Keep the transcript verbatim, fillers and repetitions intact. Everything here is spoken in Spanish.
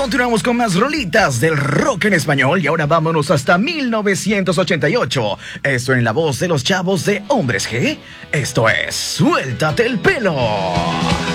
Continuamos con más rolitas del rock en español y ahora vámonos hasta mil novecientos ochenta y ocho. Esto en la voz de los chavos de Hombres G. Esto es Suéltate el pelo.